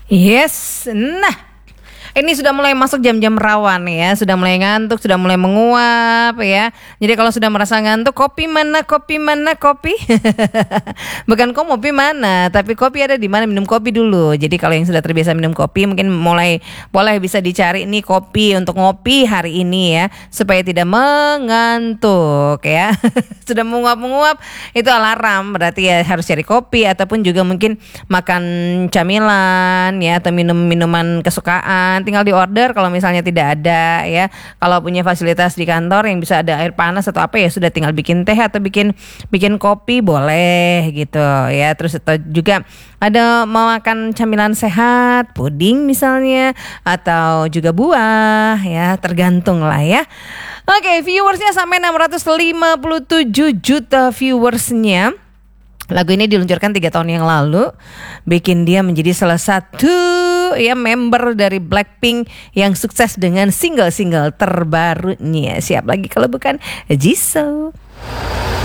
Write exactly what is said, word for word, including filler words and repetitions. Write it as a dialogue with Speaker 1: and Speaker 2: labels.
Speaker 1: Yes, nah ini sudah mulai masuk jam-jam rawan ya, sudah mulai ngantuk, sudah mulai menguap ya. Jadi kalau sudah merasa ngantuk, kopi mana, kopi mana, kopi. Bukan kopi mana, tapi kopi ada di mana, minum kopi dulu. Jadi kalau yang sudah terbiasa minum kopi, mungkin mulai boleh bisa dicari nih kopi untuk ngopi hari ini ya, supaya tidak mengantuk ya. Sudah menguap-menguap, itu alarm, berarti ya harus cari kopi ataupun juga mungkin makan camilan ya, atau minum minuman kesukaan. Tinggal di order kalau misalnya tidak ada ya. Kalau punya fasilitas di kantor yang bisa ada air panas atau apa ya sudah tinggal bikin teh atau bikin bikin kopi boleh gitu ya. Terus atau juga ada mau makan camilan sehat, puding misalnya atau juga buah ya, tergantung lah ya. Oke, viewersnya sampai enam ratus lima puluh tujuh juta viewersnya. Lagu ini diluncurkan tiga tahun yang lalu, bikin dia menjadi salah satu ya member dari Blackpink yang sukses dengan single-single terbarunya. Siap lagi kalau bukan Jisoo.